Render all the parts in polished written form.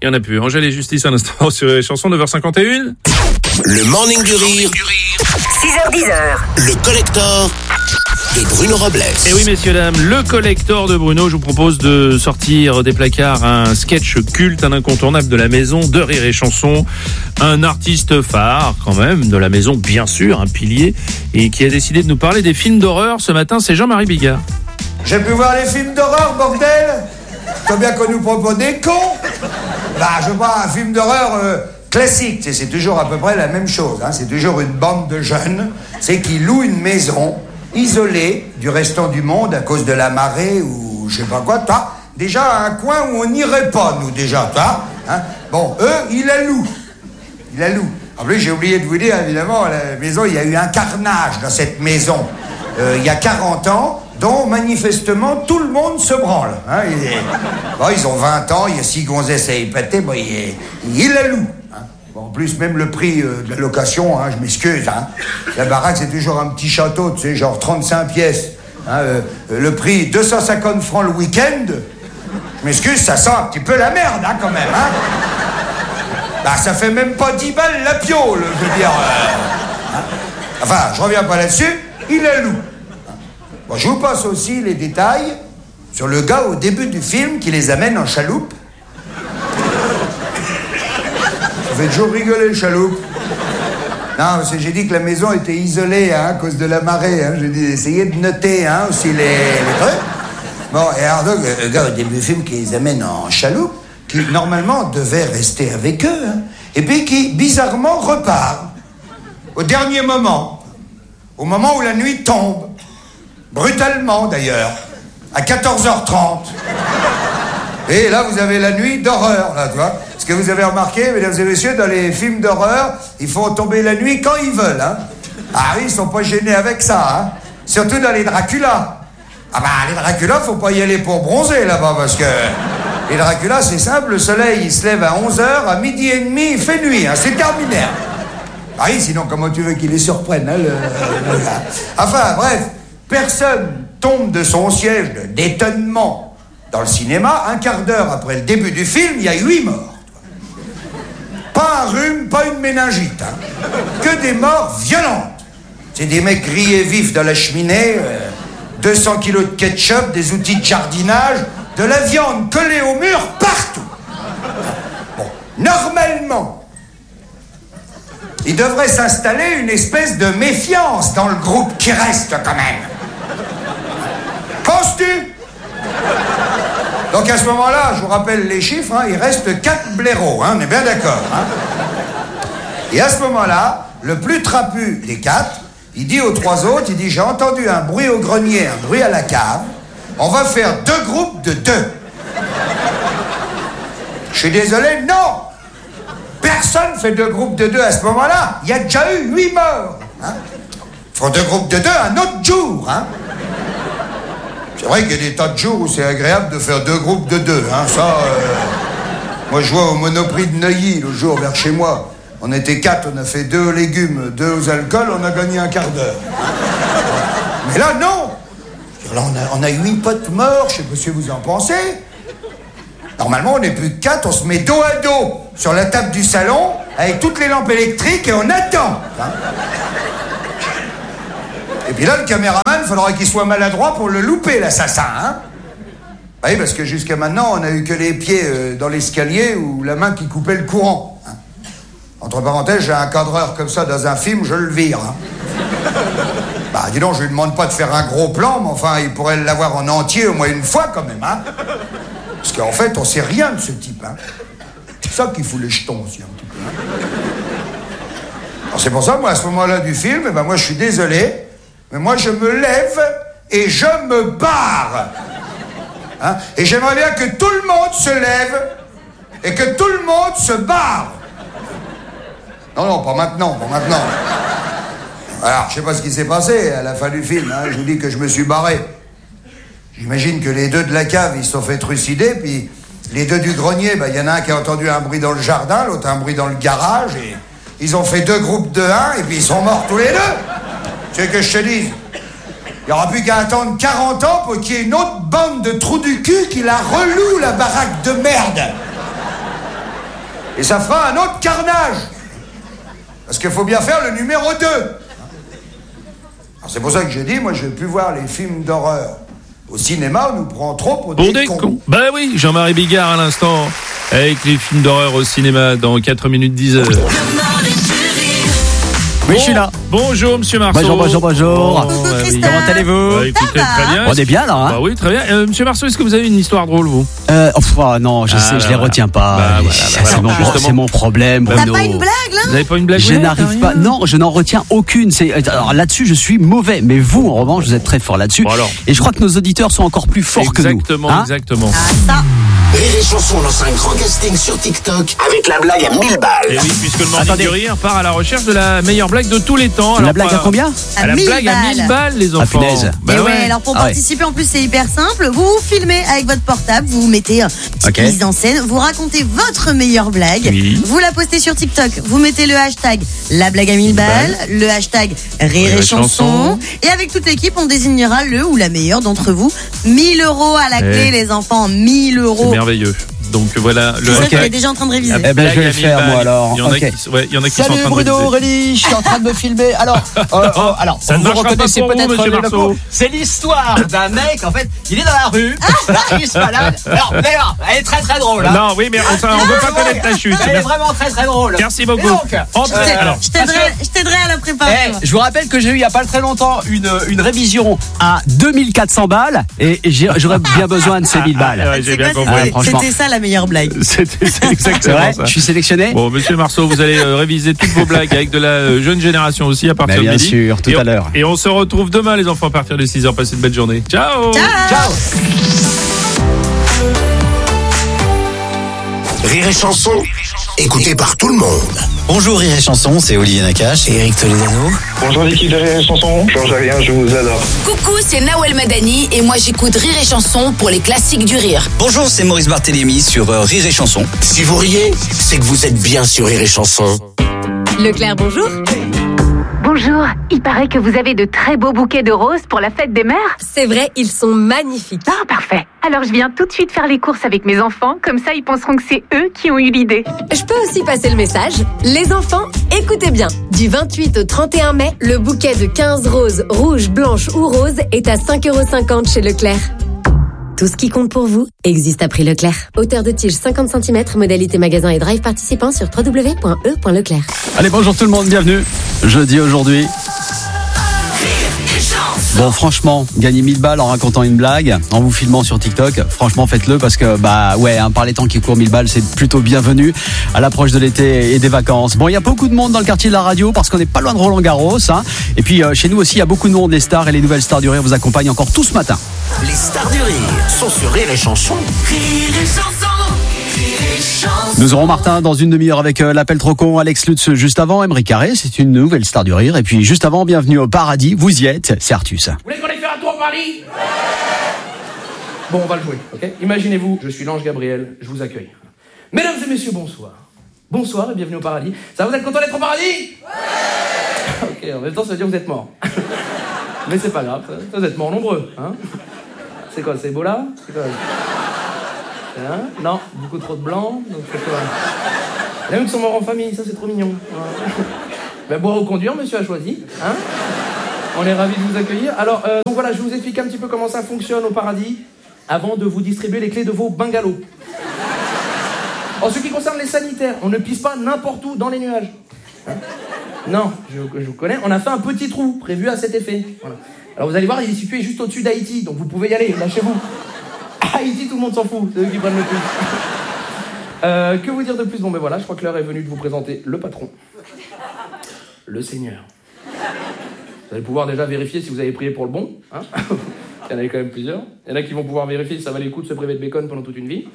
Il y en a plus. Angèle et Justice à l'instant sur les chansons 9h51. Le Morning du Rire. 6h10. Le collector de Bruno Robles. Et oui, messieurs, dames, le collector de Bruno, je vous propose de sortir des placards un sketch culte, un incontournable de la maison de Rire et Chanson. Un artiste phare, quand même, de la maison, bien sûr, un pilier, et qui a décidé de nous parler des films d'horreur. Ce matin, c'est Jean-Marie Bigard. J'ai pu voir les films d'horreur, bordel. Combien qu'on nous propose des cons. Je vois un film d'horreur classique. C'est toujours à peu près la même chose. C'est toujours une bande de jeunes qui louent une maison isolée du restant du monde à cause de la marée ou je sais pas quoi. Déjà un coin où on n'irait pas, nous, déjà. Bon, eux, ils la louent. En plus, j'ai oublié de vous dire, évidemment, la maison, il y a eu un carnage dans cette maison. Il y a 40 ans, dont manifestement tout le monde se branle. Ils ont 20 ans, il y a 6 gonzesses à épater, ils la louent. En plus, même le prix de la location, je m'excuse. La baraque, c'est toujours un petit château, tu sais, genre 35 pièces. Le prix, 250 francs le week-end. Je m'excuse, ça sent un petit peu la merde, quand même. Ça fait même pas 10 balles la piole, je veux dire. Enfin, je reviens pas là-dessus, il la loue. Bon, je vous passe aussi les détails sur le gars au début du film qui les amène en chaloupe. Ça fait toujours rigoler, le chaloupe. Non, parce que j'ai dit que la maison était isolée à cause de la marée. J'ai dit essayez de noter aussi les trucs. Bon, et alors donc, le gars au début du film qui les amène en chaloupe, qui normalement devait rester avec eux, et puis qui bizarrement repart au dernier moment, au moment où la nuit tombe, brutalement d'ailleurs, à 14h30. Et là, vous avez la nuit d'horreur, là, tu vois. Ce que vous avez remarqué, mesdames et messieurs, dans les films d'horreur, ils font tomber la nuit quand ils veulent, Ah oui, ils sont pas gênés avec ça, Surtout dans les Dracula. Les Dracula, faut pas y aller pour bronzer, là-bas, parce que les Dracula, c'est simple, le soleil, il se lève à 11h, à 12h30, il fait nuit, c'est terminé. Oui, sinon, comment tu veux qu'il les surprenne, le gars. Enfin, bref, personne tombe de son siège d'étonnement dans le cinéma. Un quart d'heure après le début du film, il y a 8 morts. Pas un rhume, pas une méningite. Que des morts violentes. C'est des mecs grillés vifs dans la cheminée, 200 kilos de ketchup, des outils de jardinage, de la viande collée au mur partout. Bon, normalement, il devrait s'installer une espèce de méfiance dans le groupe qui reste quand même. Penses-tu? Donc à ce moment-là, je vous rappelle les chiffres, il reste 4 blaireaux, on est bien d'accord. Et à ce moment-là, le plus trapu des 4, il dit aux 3 autres, il dit j'ai entendu un bruit au grenier, un bruit à la cave, on va faire 2 groupes de 2. Je suis désolé, non! Personne fait 2 groupes de 2 à ce moment-là, il y a déjà eu 8 morts. Ils font 2 groupes de 2 un autre jour, C'est vrai qu'il y a des tas de jours où c'est agréable de faire 2 groupes de 2, Moi, je vois au Monoprix de Neuilly, le jour vers chez moi. On était 4, on a fait 2 aux légumes, 2 aux alcools, on a gagné un quart d'heure. Mais là, non. Là, on a 8 potes morts, je sais pas ce que vous en pensez. Normalement, on n'est plus que 4, on se met dos à dos sur la table du salon, avec toutes les lampes électriques, et on attend. Et puis là, le caméraman, il faudra qu'il soit maladroit pour le louper, l'assassin, Oui, parce que jusqu'à maintenant, on n'a eu que les pieds dans l'escalier ou la main qui coupait le courant. Entre parenthèses, j'ai un cadreur comme ça dans un film, je le vire. Dis donc, je lui demande pas de faire un gros plan, mais enfin, il pourrait l'avoir en entier au moins une fois quand même, Parce qu'en fait, on sait rien de ce type, C'est ça qui fout les jetons aussi, un petit peu, Alors c'est pour ça, moi, à ce moment-là du film, moi, je suis désolé, mais moi, je me lève et je me barre. Et j'aimerais bien que tout le monde se lève et que tout le monde se barre. Non, pas maintenant. Alors, je sais pas ce qui s'est passé à la fin du film, Je vous dis que je me suis barré. J'imagine que les 2 de la cave, ils se sont fait trucider, puis les 2 du grenier, il y en a un qui a entendu un bruit dans le jardin, l'autre un bruit dans le garage, et ils ont fait 2 groupes de 1, et puis ils sont morts tous les 2. Tu veux que je te dise? Il n'y aura plus qu'à attendre 40 ans pour qu'il y ait une autre bande de trous du cul qui la reloue, la baraque de merde. Et ça fera un autre carnage. Parce qu'il faut bien faire le numéro 2. Alors c'est pour ça que j'ai dit, moi je vais plus voir les films d'horreur au cinéma, on nous prend trop pour des cons. Bah oui, Jean-Marie Bigard à l'instant, avec les films d'horreur au cinéma dans 4 minutes 10 heures. Oui, je suis là. Bonjour, monsieur Marceau. Bonjour. Coucou, Christophe. Comment allez-vous? Bah, écoutez, très bien. On est bien, là, hein? Bah oui, très bien. Monsieur Marceau, est-ce que vous avez une histoire drôle, vous? Non, je sais, je les retiens pas. C'est mon problème, T'as Bruno. pas une blague, là? Vous n'avez pas une blague? Je n'arrive pas. Non, je n'en retiens aucune. Alors là-dessus, je suis mauvais. Mais vous, en revanche, vous êtes très fort là-dessus. Bon, alors. Et je crois que nos auditeurs sont encore plus forts que nous. Exactement. Ah, ça. Rire et Chanson lance un grand casting sur TikTok avec la blague à 1000 balles. Et oui, puisque le Morning du Rire part à la recherche de la meilleure blague de tous les temps. La blague à combien? À la blague à 1000 balles, les enfants. punaise. Et ouais, alors pour participer, en plus, c'est hyper simple. Vous vous filmez avec votre portable, vous mettez une petite mise en scène, vous racontez votre meilleure blague, vous la postez sur TikTok, vous mettez le hashtag la blague à 1000 balles, le hashtag rire et chanson, et avec toute l'équipe, on désignera le ou la meilleure d'entre vous. 1 000 € à la clé, les enfants, 1 000 €. C'est merveilleux. Donc voilà, C'est ça qu'il est déjà en train de réviser. Je vais le faire, moi, alors. Il y en a qui sont en train Salut de Bruno, réviser. Aurélie, je suis en train de me filmer. Alors, ça ne vous marchera reconnaissez pas pour vous, peut-être monsieur les Marceau. locaux. C'est l'histoire d'un mec, en fait, il est dans la rue, il se balade. Alors, d'ailleurs, elle est très très drôle. Hein. Non, oui, mais on ne veut pas connaître la chute. Elle est vraiment très très drôle. Merci beaucoup. Et donc, Je t'aiderai à la préparer. je vous rappelle que j'ai eu il n'y a pas très longtemps une révision à 2400 balles et j'aurais bien besoin de ces 1000 balles. Ouais, j'ai bien compris. franchement. C'était ça la meilleure blague. C'est exactement Ouais, ça. je suis sélectionné. Bon, monsieur Marceau, vous allez réviser toutes vos blagues avec de la jeune génération aussi à partir de bien midi. sûr, tout à l'heure. Et on se retrouve demain, les enfants, à partir de 6h. Passez une belle journée. Ciao. Ciao. Rire et Chanson, écouté par tout le monde. Bonjour Rire et Chanson, c'est Olivier Nakache et Eric Toledano. Bonjour l'équipe de Rire et Chanson, change rien, je vous adore. Coucou, c'est Nawel Madani et moi j'écoute Rire et Chanson pour les classiques du rire. Bonjour, c'est Maurice Barthélémy sur Rire et Chanson. Si vous riez, c'est que vous êtes bien sur Rire et Chanson. Leclerc, bonjour. Bonjour, il paraît que vous avez de très beaux bouquets de roses pour la fête des mères. C'est vrai, ils sont magnifiques. Ah, parfait. Alors je viens tout de suite faire les courses avec mes enfants, comme ça ils penseront que c'est eux qui ont eu l'idée. Je peux aussi passer le message. Les enfants, écoutez bien. Du 28 au 31 mai, le bouquet de 15 roses, rouges, blanches ou roses est à 5,50 € chez Leclerc. Tout ce qui compte pour vous existe à prix Leclerc. Hauteur de tige 50 cm, modalité magasin et drive participant sur www.e.leclerc. Allez, bonjour tout le monde, bienvenue. Jeudi aujourd'hui. Bon, franchement, gagner 1000 balles en racontant une blague, en vous filmant sur TikTok, franchement, faites-le parce que, par les temps qui courent, 1000 balles, c'est plutôt bienvenu à l'approche de l'été et des vacances. Bon, il y a beaucoup de monde dans le quartier de la radio parce qu'on n'est pas loin de Roland-Garros, hein. Et puis, chez nous aussi, il y a beaucoup de monde. Les stars et les nouvelles stars du rire vous accompagnent encore tout ce matin. Les stars du rire sont sur Rire et Chanson. Nous aurons Martin dans une demi-heure avec l'appel trop con, Alex Lutz juste avant, Emery Carré, c'est une nouvelle star du rire. Et puis juste avant, bienvenue au paradis, vous y êtes, c'est Artus. Vous voulez qu'on aille faire un tour au paradis? Bon, on va le jouer, ok? Imaginez-vous, je suis l'ange Gabriel, je vous accueille. Mesdames et messieurs, bonsoir. Bonsoir et bienvenue au paradis. Ça, vous êtes content d'être au paradis? Ouais. Ok, en même temps, ça veut dire que vous êtes morts. Mais c'est pas grave, ça, vous êtes morts nombreux, hein? C'est quoi, c'est Ebola? C'est quoi? Hein? Non, beaucoup trop de blanc, donc c'est quoi? Il y en a même qui sont morts en famille, ça c'est trop mignon. Ben, boire ou conduire, monsieur a choisi, hein? On est ravis de vous accueillir. Alors, donc voilà, je vous explique un petit peu comment ça fonctionne au paradis avant de vous distribuer les clés de vos bungalows. En ce qui concerne les sanitaires, on ne pisse pas n'importe où dans les nuages. Hein? Non, je vous connais, on a fait un petit trou prévu à cet effet. Voilà. Alors vous allez voir, il est situé juste au-dessus d'Haïti, donc vous pouvez y aller, lâchez-vous. Haïti, tout le monde s'en fout, c'est eux qui prennent le plus. Que vous dire de plus? Bon ben voilà, je crois que l'heure est venue de vous présenter le patron. Le Seigneur. Vous allez pouvoir déjà vérifier si vous avez prié pour le bon, hein. Il y en a quand même plusieurs. Il y en a qui vont pouvoir vérifier si ça valait le coup de se priver de bacon pendant toute une vie.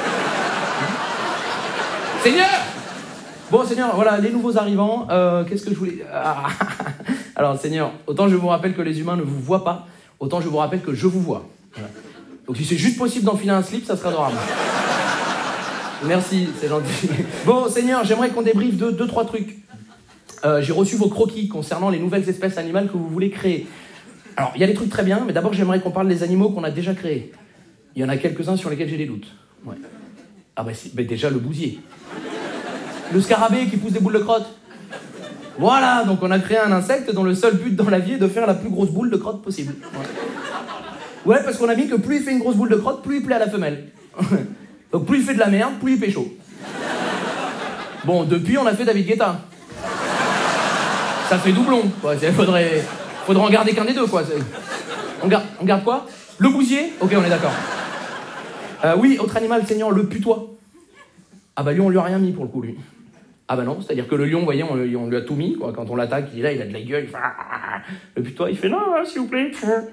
Seigneur! Bon, Seigneur, voilà, les nouveaux arrivants, qu'est-ce que je voulais... Alors, Seigneur, autant je vous rappelle que les humains ne vous voient pas, autant je vous rappelle que je vous vois. Voilà. Donc si c'est juste possible d'enfiler un slip, ça serait adorable. Merci, c'est gentil. Bon, Seigneur, j'aimerais qu'on débriefe de 2-3 trucs. J'ai reçu vos croquis concernant les nouvelles espèces animales que vous voulez créer. Alors, il y a des trucs très bien, mais d'abord, j'aimerais qu'on parle des animaux qu'on a déjà créés. Il y en a quelques-uns sur lesquels j'ai des doutes. Ouais. Ah bah, déjà le bousier. Le scarabée qui pousse des boules de crotte. Voilà, donc on a créé un insecte dont le seul but dans la vie est de faire la plus grosse boule de crotte possible. Ouais, parce qu'on a mis que plus il fait une grosse boule de crotte, plus il plaît à la femelle. Donc plus il fait de la merde, plus il pécho. Bon, depuis on a fait David Guetta. Ça fait doublon, quoi. Faudrait en garder qu'un des deux, quoi. On garde quoi? Le bousier? Ok, on est d'accord. Oui, autre animal saignant, le putois. Ah bah lui, on lui a rien mis pour le coup, lui. Ah bah non, c'est-à-dire que le lion, vous voyez, on lui a tout mis, quoi. Quand on l'attaque, il a de la gueule, il fait... Le putois, il fait non, s'il vous plaît.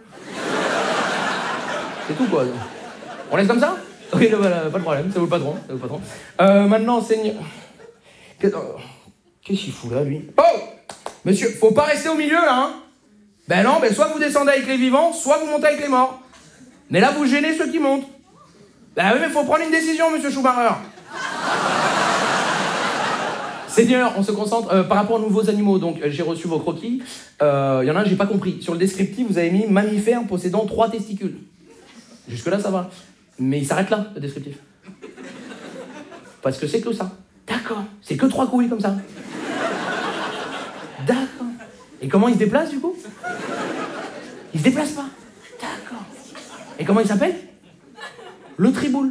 C'est tout, quoi. On laisse comme ça? Ok, voilà, pas de problème, ça vaut le patron. Maintenant, seigneur... Qu'est-ce qu'il fout là, lui? Oh! Monsieur, faut pas rester au milieu, là, hein? Ben non, soit vous descendez avec les vivants, soit vous montez avec les morts. Mais là, vous gênez ceux qui montent. Ben oui, mais faut prendre une décision, monsieur Schumacher. Seigneur, on se concentre par rapport aux nouveaux animaux. Donc, j'ai reçu vos croquis. Y en a un, j'ai pas compris. Sur le descriptif, vous avez mis mammifère possédant 3 testicules. Jusque-là, ça va. Mais il s'arrête là, le descriptif. Parce que c'est que ça. D'accord. C'est que 3 couilles comme ça. D'accord. Et comment il se déplace, du coup? Il se déplace pas. D'accord. Et comment il s'appelle? Le triboule.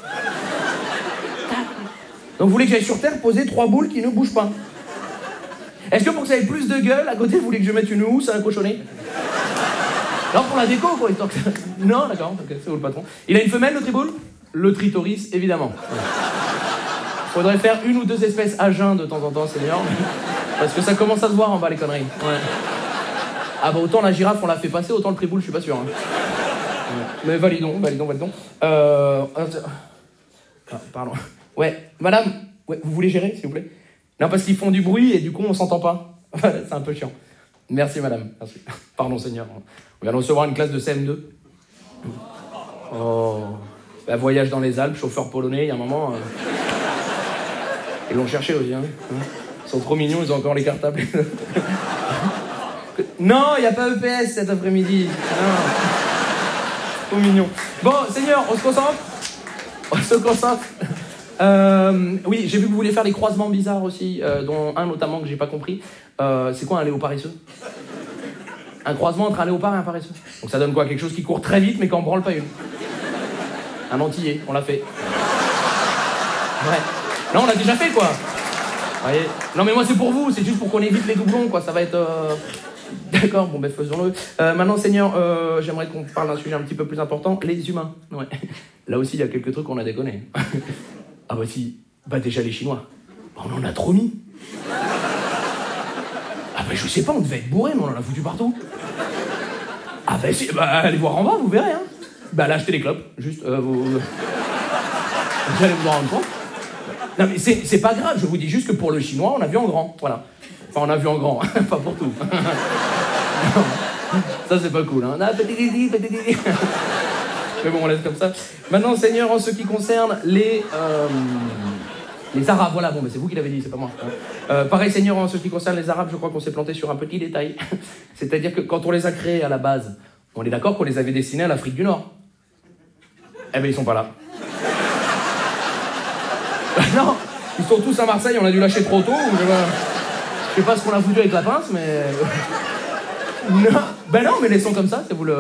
Donc vous voulez que j'aille sur Terre poser 3 boules qui ne bougent pas? Est-ce que pour que ça ait plus de gueule, à côté, vous voulez que je mette une housse à un cochonnet? Non, pour la déco, quoi. Non, d'accord, ok, c'est vous le patron. Il a une femelle, le triboule? Le tritoris, évidemment. Faudrait faire 1 ou 2 espèces à jeun de temps en temps, seigneur. Parce que ça commence à se voir en bas, les conneries. Ouais. Ah bah autant la girafe, on l'a fait passer, autant le triboule, je suis pas sûr. Hein. Mais validons. Pardon. Ouais, madame, ouais, vous voulez gérer, s'il vous plaît? Non, parce qu'ils font du bruit et du coup, on s'entend pas. C'est un peu chiant. Merci, madame. Merci. Pardon, seigneur. On vient de recevoir une classe de CM2. Oh. Bah, voyage dans les Alpes, chauffeur polonais, il y a un moment... Ils l'ont cherché aussi, hein. Ils sont trop mignons, ils ont encore les cartables. Non, il n'y a pas EPS cet après-midi. Non. Trop mignon. Bon, seigneur, on se concentre. Oui, j'ai vu que vous vouliez faire des croisements bizarres aussi, dont un notamment que j'ai pas compris. C'est quoi un léopard paresseux? Un croisement entre un léopard et un paresseux. Donc ça donne quoi? Quelque chose qui court très vite mais qui en branle pas une. Un antillais, on l'a fait. Ouais. Non, on l'a déjà fait, quoi. Voyez. Non, mais moi c'est pour vous, c'est juste pour qu'on évite les doublons, quoi. Ça va être... D'accord, bon ben faisons-le. Maintenant, seigneur, j'aimerais qu'on parle d'un sujet un petit peu plus important, les humains. Ouais. Là aussi, il y a quelques trucs qu'on a déconné. Ah bah si, bah déjà les Chinois. On en a trop mis. Ah bah je sais pas, on devait être bourré, mais on en a foutu partout. Ah bah si, bah allez voir en bas, vous verrez, hein. Bah là, achetez les clopes, juste, vous allez vous en rendre compte. Non mais c'est pas grave, je vous dis juste que pour le chinois, on a vu en grand, voilà. Enfin, on a vu en grand, pas pour tout. Ça, c'est pas cool, hein. Mais bon, on laisse comme ça. Maintenant, seigneur, en ce qui concerne les Arabes, voilà, bon, mais c'est vous qui l'avez dit, c'est pas moi. Pareil, seigneur, en ce qui concerne les Arabes, je crois qu'on s'est planté sur un petit détail. C'est-à-dire que quand on les a créés à la base, on est d'accord qu'on les avait destinés à l'Afrique du Nord. Eh ben, ils sont pas là. Non, ils sont tous à Marseille, on a dû lâcher trop tôt, ou je sais pas ce qu'on a foutu avec la pince, mais... Non, ben non, mais laissons comme ça, c'est vous le...